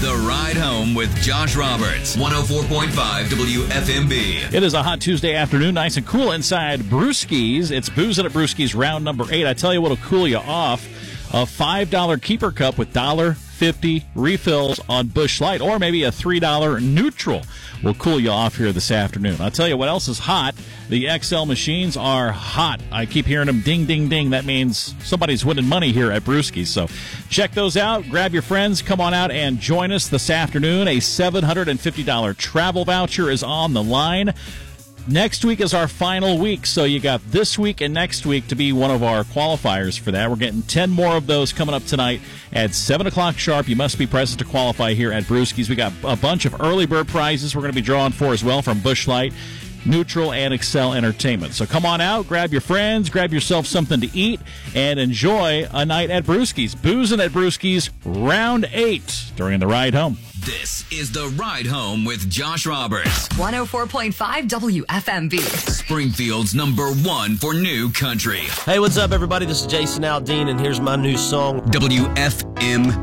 The Ride Home with Josh Roberts, 104.5 WFMB. It is a hot Tuesday afternoon, nice and cool inside Brewski's. It's Boozin' at Brewski's round number 8. I tell you what'll cool you off. A $5 Keeper Cup with $1.50 refills on Busch Light, or maybe a $3 neutral will cool you off here this afternoon. I'll tell you what else is hot. The XL machines are hot. I keep hearing them ding, ding, ding. That means somebody's winning money here at Brewski's. So check those out. Grab your friends. Come on out and join us this afternoon. A $750 travel voucher is on the line. Next week is our final week, so you got this week and next week to be one of our qualifiers for that. We're getting 10 more of those coming up tonight at 7 o'clock sharp. You must be present to qualify here at Brewski's. We got a bunch of early bird prizes we're going to be drawing for as well from Busch Light, Neutral, and Excel Entertainment. So come on out, grab your friends, grab yourself something to eat, and enjoy a night at Brewski's. Boozin' at Brewski's, round 8 during the ride home. This is The Ride Home with Josh Roberts. 104.5 WFMB. Springfield's #1 for new country. Hey, what's up, everybody? This is Jason Aldean, and here's my new song. WFMB.